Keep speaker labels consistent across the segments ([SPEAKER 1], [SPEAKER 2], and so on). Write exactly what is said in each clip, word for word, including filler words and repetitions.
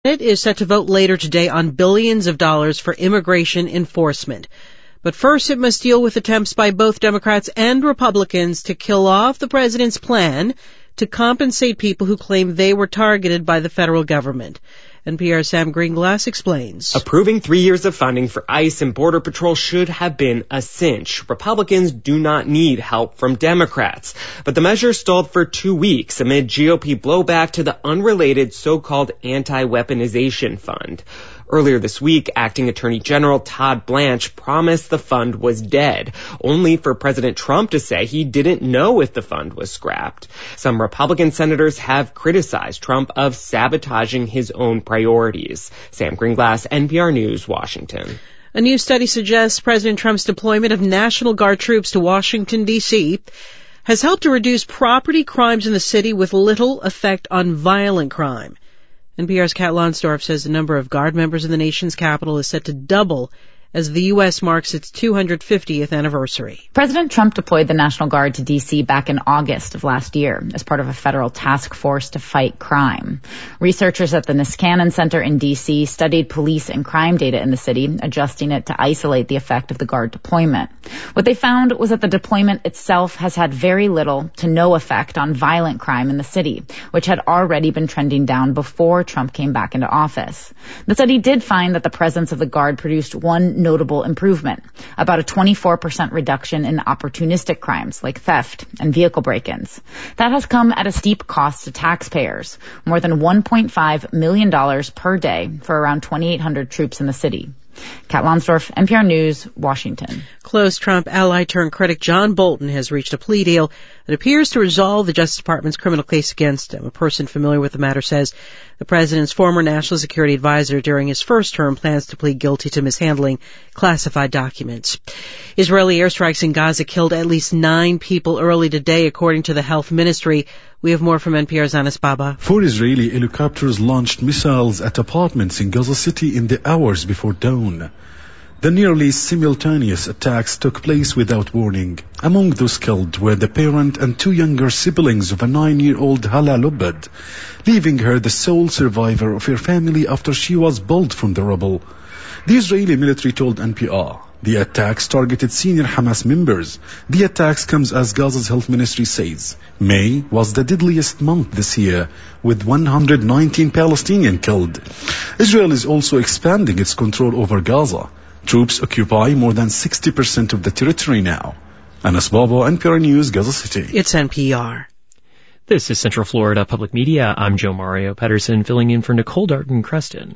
[SPEAKER 1] It is set to vote later today on billions of dollars for immigration enforcement. But first it must deal with attempts by both Democrats and Republicans to kill off the president's plan to compensate people who claim they were targeted by the federal government. N P R's Sam Greenglass explains.
[SPEAKER 2] Approving three years of funding for ICE and Border Patrol should have been a cinch. Republicans do not need help from Democrats. But the measure stalled for two weeks amid G O P blowback to the unrelated so-called anti-weaponization fund. Earlier this week, Acting Attorney General Todd Blanche promised the fund was dead, only for President Trump to say he didn't know if the fund was scrapped. Some Republican senators have criticized Trump of sabotaging his own priorities. Sam Greenglass, N P R News, Washington.
[SPEAKER 1] A new study suggests President Trump's deployment of National Guard troops to Washington, D C has helped to reduce property crimes in the city with little effect on violent crime. N P R's Kat Lonsdorf says the number of Guard members in the nation's capital is set to double as the U S marks its two hundred fiftieth anniversary.
[SPEAKER 3] President Trump deployed the National Guard to D C back in August of last year as part of a federal task force to fight crime. Researchers at the Niskanen Center in D C studied police and crime data in the city, adjusting it to isolate the effect of the Guard deployment. What they found was that the deployment itself has had very little to no effect on violent crime in the city, which had already been trending down before Trump came back into office. The study did find that the presence of the Guard produced one notable improvement, about a twenty-four percent reduction in opportunistic crimes like theft and vehicle break-ins. That has come at a steep cost to taxpayers, more than one point five million dollars per day for around twenty-eight hundred troops in the city. Kat Lonsdorf, N P R News, Washington.
[SPEAKER 1] Close Trump ally turned critic John Bolton has reached a plea deal that appears to resolve the Justice Department's criminal case against him. A person familiar with the matter says the president's former national security advisor during his first term plans to plead guilty to mishandling classified documents. Israeli airstrikes in Gaza killed at least nine people early today, according to the health ministry. We have more from N P R's Anas Baba.
[SPEAKER 4] Four Israeli helicopters launched missiles at apartments in Gaza City in the hours before dawn. The nearly simultaneous attacks took place without warning. Among those killed were the parent and two younger siblings of a nine-year-old Hala Lubad, leaving her the sole survivor of her family after she was pulled from the rubble. The Israeli military told N P R the attacks targeted senior Hamas members. The attacks comes as Gaza's health ministry says May was the deadliest month this year, with one hundred nineteen Palestinians killed. Israel is also expanding its control over Gaza. Troops occupy more than sixty percent of the territory now. Anas Baba, N P R News, Gaza City.
[SPEAKER 1] It's N P R.
[SPEAKER 5] This is Central Florida Public Media. I'm Joe Mario Pedersen, filling in for Nicole Darton-Creston.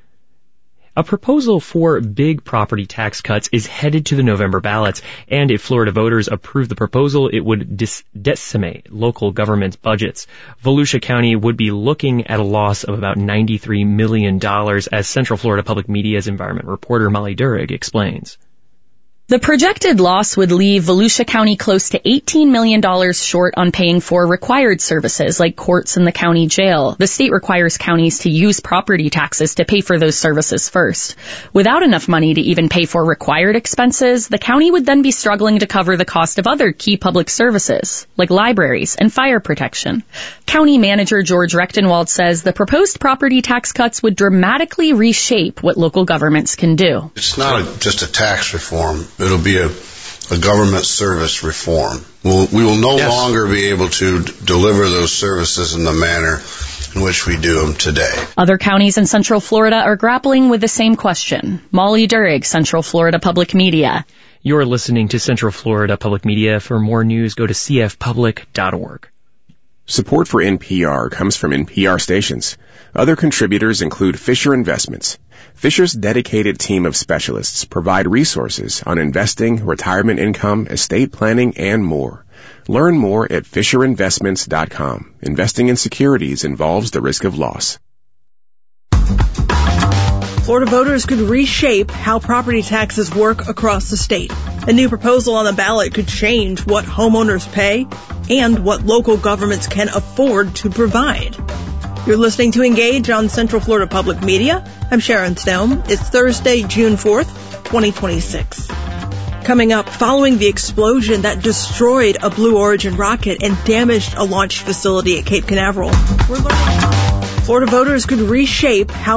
[SPEAKER 5] A proposal for big property tax cuts is headed to the November ballots, and if Florida voters approve the proposal, it would dis- decimate local government's budgets. Volusia County would be looking at a loss of about ninety-three million dollars, as Central Florida Public Media's environment reporter Molly Durig explains.
[SPEAKER 6] The projected loss would leave Volusia County close to eighteen million dollars short on paying for required services like courts and the county jail. The state requires counties to use property taxes to pay for those services first. Without enough money to even pay for required expenses, the county would then be struggling to cover the cost of other key public services, like libraries and fire protection. County Manager George Rechtenwald says the proposed property tax cuts would dramatically reshape what local governments can do.
[SPEAKER 7] It's not a, just a tax reform. It'll be a, a government service reform. We'll, we will no yes. longer be able to d- deliver those services in the manner in which we do them today.
[SPEAKER 6] Other counties in Central Florida are grappling with the same question. Molly Durig, Central Florida Public Media.
[SPEAKER 5] You're listening to Central Florida Public Media. For more news, go to c f public dot org.
[SPEAKER 8] Support for N P R comes from N P R stations. Other contributors include Fisher Investments. Fisher's dedicated team of specialists provide resources on investing, retirement income, estate planning, and more. Learn more at fisher investments dot com. Investing in securities involves the risk of loss.
[SPEAKER 9] Florida voters could reshape how property taxes work across the state. A new proposal on the ballot could change what homeowners pay and what local governments can afford to provide. You're listening to Engage on Central Florida Public Media. I'm Sharon Stone. It's Thursday, June fourth, twenty twenty-six. Coming up, following the explosion that destroyed a Blue Origin rocket and damaged a launch facility at Cape Canaveral, we're learning Florida voters could reshape how